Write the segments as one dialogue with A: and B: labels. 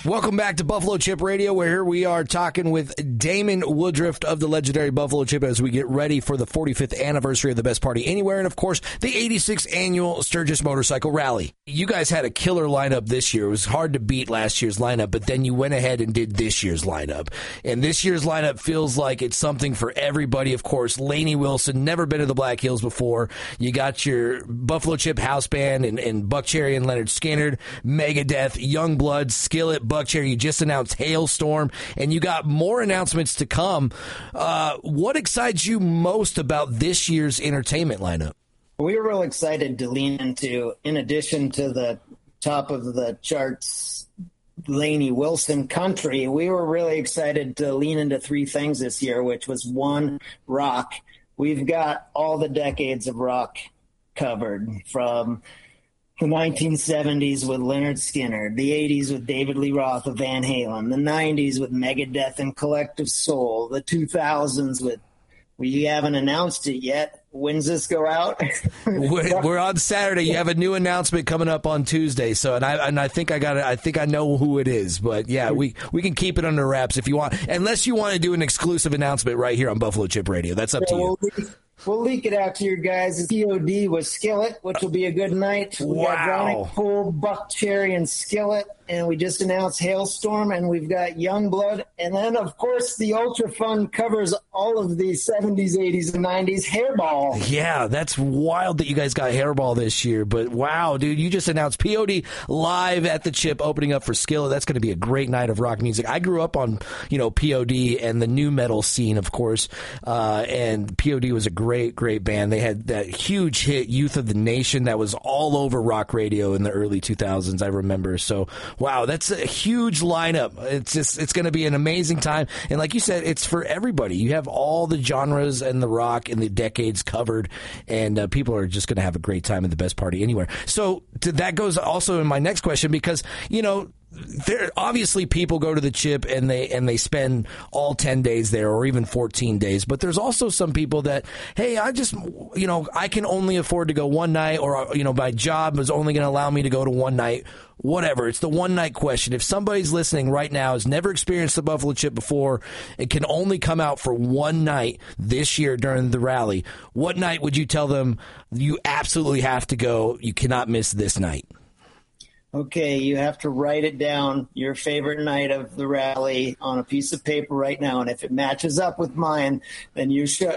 A: Welcome back to Buffalo Chip Radio, where here we are talking with Damon Woodruff of the legendary Buffalo Chip as we get ready for the 45th anniversary of the Best Party Anywhere and, of course, the 86th annual Sturgis Motorcycle Rally. You guys had a killer lineup this year. It was hard to beat last year's lineup, but then you went ahead and did this year's lineup. And this year's lineup feels like it's something for everybody, of course. Lainey Wilson, never been to the Black Hills before. You got your Buffalo Chip House Band and Buck Cherry and Leonard Skinner, Megadeth, Youngblood, Skillet, Buck Cherry. You just announced Hailstorm, and you got more announcements to come. What excites you most about this year's entertainment lineup?
B: We were real excited to lean into, in addition to the top of the charts, Lainey Wilson country, we were really excited to lean into three things this year, which was one, rock. We've got all the decades of rock covered, from the 1970s with Leonard Skinner, the 80s with David Lee Roth of Van Halen, the 90s with Megadeth and Collective Soul, the 2000s with, we haven't announced it yet. When's this go out?
A: We're on Saturday. You have a new announcement coming up on Tuesday. So, and I think I know who it is. But yeah, we can keep it under wraps if you want, unless you want to do an exclusive announcement right here on Buffalo Chip Radio. That's up to you.
B: We'll leak it out to your guys. POD with Skillet, which will be a good night. We got Dronic Pool, Buck Cherry, and Skillet. And we just announced Hailstorm, and we've got Youngblood. And then, of course, the Ultra Fun covers all of the 70s, 80s, and 90s. Hairball.
A: Yeah, that's wild that you guys got Hairball this year. But, wow, dude, you just announced POD live at the Chip opening up for Skillet. That's going to be a great night of rock music. I grew up on, POD and the new metal scene, of course. And POD was a great band. They had that huge hit, Youth of the Nation, that was all over rock radio in the early 2000s, I remember. So, wow, that's a huge lineup. It's going to be an amazing time. And like you said, it's for everybody. You have all the genres and the rock and the decades covered, and people are just going to have a great time at the Best Party Anywhere. So that goes also in my next question, because, there obviously people go to the Chip and they spend all 10 days there, or even 14 days. But there's also some people that, hey, I just, I can only afford to go one night, or, my job is only going to allow me to go to one night. Whatever. It's the one night question. If somebody's listening right now, has never experienced the Buffalo Chip before, and can only come out for one night this year during the rally, what night would you tell them you absolutely have to go? You cannot miss this night.
B: Okay, you have to write it down, your favorite night of the rally, on a piece of paper right now. And if it matches up with mine, then you tell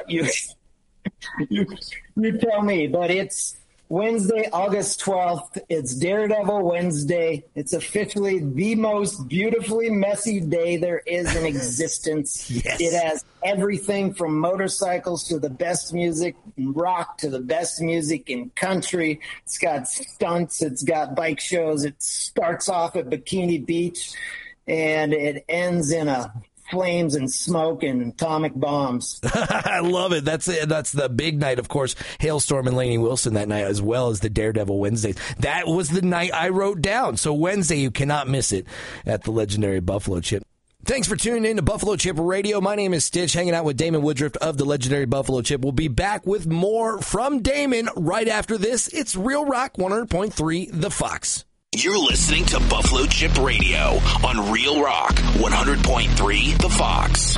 B: me. But it's Wednesday, August 12th. It's Daredevil Wednesday. It's officially the most beautifully messy day there is in existence.
A: Yes.
B: It has everything from motorcycles to the best music in rock to the best music in country. It's got stunts. It's got bike shows. It starts off at Bikini Beach, and it ends in flames and smoke and atomic bombs.
A: I love it. That's it. That's the big night, of course. Hailstorm and Lainey Wilson that night, as well as the Daredevil Wednesdays. That was the night I wrote down. So Wednesday, you cannot miss it at the legendary Buffalo Chip. Thanks for tuning in to Buffalo Chip Radio. My name is Stitch, hanging out with Damon Woodruff of the legendary Buffalo Chip. We'll be back with more from Damon right after this. It's Real Rock 100.3 The Fox.
C: You're listening to Buffalo Chip Radio on Real Rock 100.3 The Fox.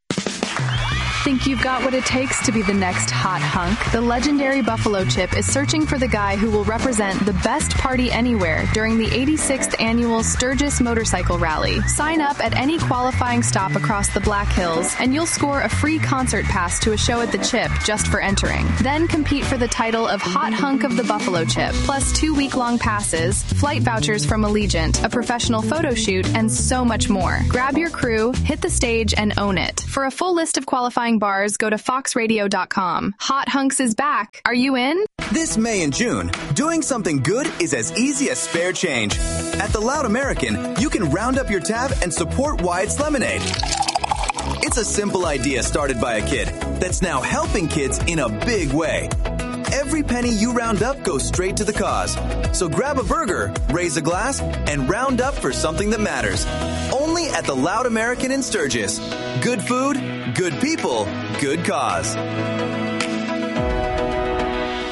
D: Think you've got what it takes to be the next hot hunk? The legendary Buffalo Chip is searching for the guy who will represent the best party anywhere during the 86th annual Sturgis Motorcycle Rally. Sign up at any qualifying stop across the Black Hills, and you'll score a free concert pass to a show at the Chip just for entering. Then compete for the title of Hot Hunk of the Buffalo Chip, plus 2 week-long passes, flight vouchers from Allegiant, a professional photo shoot, and so much more. Grab your crew, hit the stage, and own it. For a full list of qualifying bars, go to foxradio.com. Hot Hunks is back. Are you in?
E: This May and June, doing something good is as easy as spare change. At the Loud American, you can round up your tab and support Wyatt's Lemonade. It's a simple idea started by a kid that's now helping kids in a big way. Every penny you round up goes straight to the cause. So grab a burger, raise a glass, and round up for something that matters. Only at the Loud American in Sturgis. Good food, good people, good cause.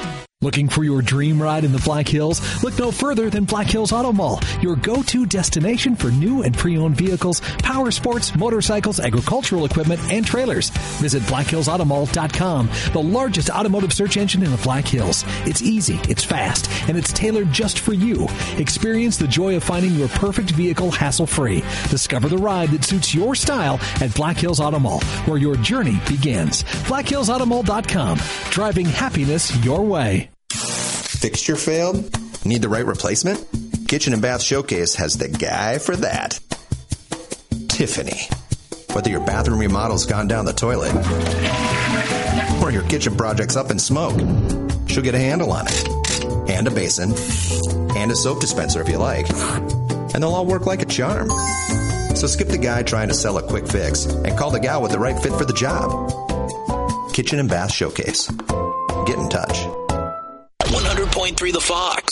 F: Looking for your dream ride in the Black Hills? Look no further than Black Hills Auto Mall, your go-to destination for new and pre-owned vehicles, power sports, motorcycles, agricultural equipment, and trailers. Visit BlackHillsAutomall.com, the largest automotive search engine in the Black Hills. It's easy, it's fast, and it's tailored just for you. Experience the joy of finding your perfect vehicle hassle-free. Discover the ride that suits your style at Black Hills Auto Mall, where your journey begins. BlackHillsAutomall.com, driving happiness your way.
G: Fixture failed? Need the right replacement? Kitchen and Bath Showcase has the guy for that. Tiffany. Whether your bathroom remodel's gone down the toilet or your kitchen project's up in smoke, she'll get a handle on it. And a basin. And a soap dispenser if you like. And they'll all work like a charm. So skip the guy trying to sell a quick fix and call the gal with the right fit for the job. Kitchen and Bath Showcase. Get in touch.
C: 100.3 The Fox.